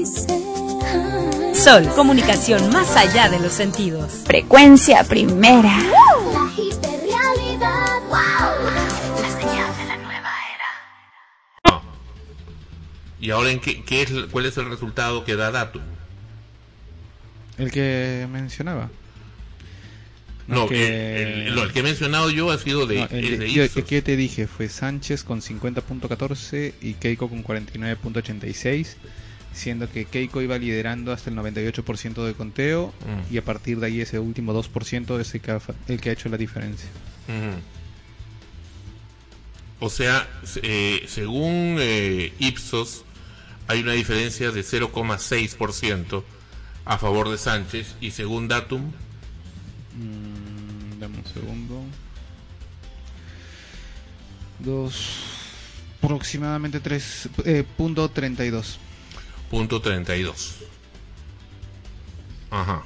Sol, comunicación más allá de los sentidos. Frecuencia primera. La hiperrealidad. La señal de la nueva era. ¿Y ahora cuál es el resultado que da Datum? El que mencionaba. El que he mencionado yo ha sido de el que te dije fue Sánchez con 50.14 y Keiko con 49.86, siendo que Keiko iba liderando hasta el 98% del conteo y a partir de ahí ese último 2% es el que ha hecho la diferencia. O sea, según Ipsos hay una diferencia de 0,6% a favor de Sánchez, y según Datum dame un segundo. Aproximadamente 3.32. Punto 32. Ajá.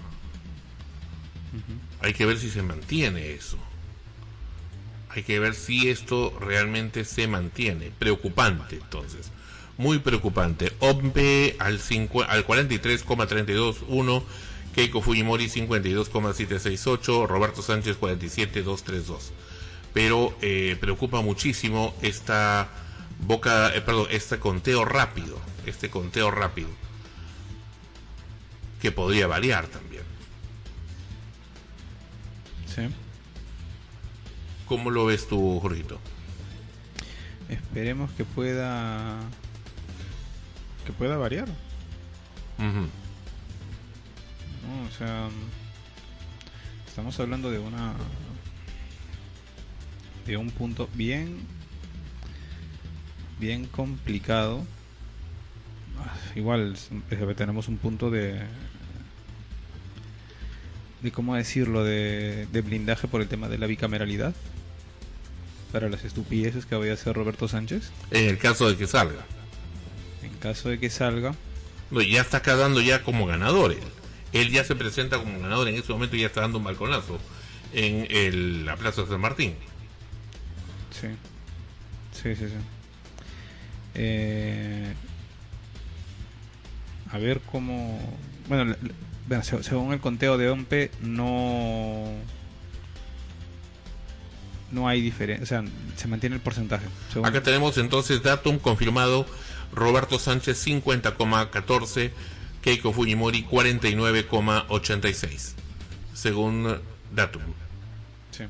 Hay que ver si se mantiene eso. Hay que ver si esto realmente se mantiene. Preocupante, entonces. Muy preocupante. OMPE al 43,321. Keiko Fujimori 52,768, Roberto Sánchez 47,232. Pero preocupa muchísimo este conteo rápido, que podría variar también. Sí. ¿Cómo lo ves tú, Jorgito? Esperemos que pueda variar. Uh-huh. No, o sea, estamos hablando de un punto bien complicado. Igual tenemos un punto de cómo decirlo, de blindaje por el tema de la bicameralidad para las estupideces que vaya a hacer Roberto Sánchez. En el caso de que salga. En caso de que salga. No, ya está quedando ya como ganador. Él ya se presenta como ganador en ese momento y ya está dando un balconazo en la Plaza San Martín. Sí. A ver cómo... Bueno, según el conteo de OMPE no hay diferencia, o sea, se mantiene el porcentaje. Acá tenemos entonces Datum confirmado: Roberto Sánchez 50,14, Keiko Fujimori 49,86, según Datum. Sí.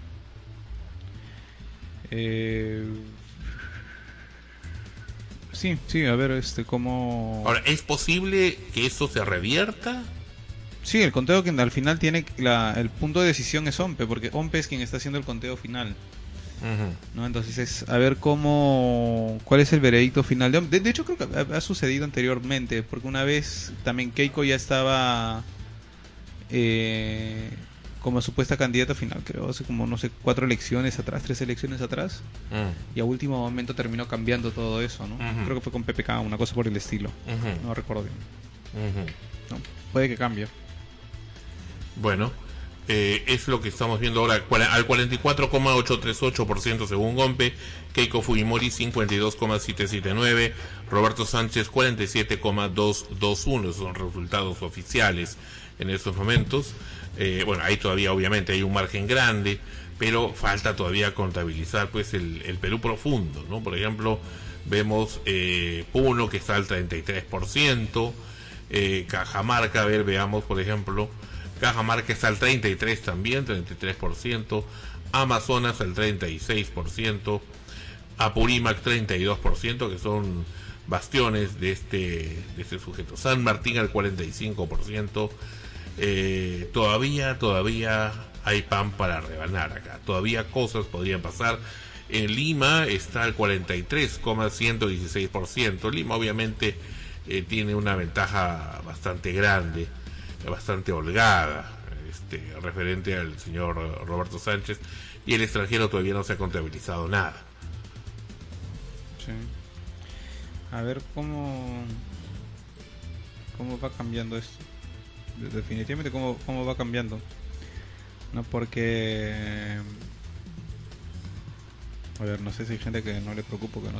Sí, a ver cómo... Ahora, ¿es posible que esto se revierta? Sí, el conteo que al final tiene el punto de decisión es OMPE, porque OMPE es quien está haciendo el conteo final. ¿No? Entonces es a ver cuál es el veredicto final de hecho creo que ha sucedido anteriormente, porque una vez también Keiko ya estaba como supuesta candidata final, creo, hace como, no sé, 3 elecciones atrás, y a último momento terminó cambiando todo eso, ¿no? Creo que fue con PPK, una cosa por el estilo, no recuerdo bien. No, puede que cambie. Bueno, es lo que estamos viendo ahora, al 44,838% según Gompe, Keiko Fujimori 52,779, Roberto Sánchez 47,221. Esos son resultados oficiales en estos momentos. Bueno, ahí todavía obviamente hay un margen grande, pero falta todavía contabilizar pues el Perú profundo, ¿no? Por ejemplo, vemos Puno, que está al 33%, Cajamarca, veamos por ejemplo, Cajamarca está al 33% también, 33%, Amazonas al 36%, Apurímac 32%, que son bastiones de este sujeto, San Martín al 45%. Todavía hay pan para rebanar acá, todavía cosas podrían pasar. En Lima está al 43,116%. Lima obviamente tiene una ventaja bastante grande, bastante holgada, referente al señor Roberto Sánchez, y el extranjero todavía no se ha contabilizado nada. Sí. A ver cómo va cambiando esto. Definitivamente cómo va cambiando, no, porque a ver, no sé si hay gente que no le preocupa, que